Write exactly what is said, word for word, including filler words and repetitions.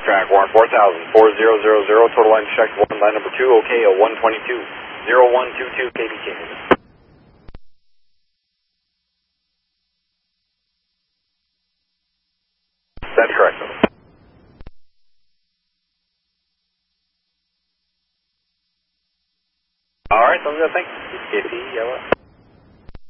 track one four thousand, four zero zero zero, total line check one, line number two, okay, a one twenty-two, zero one two two K B K. That's correct. All right, sounds good, thanks. K P, yellow.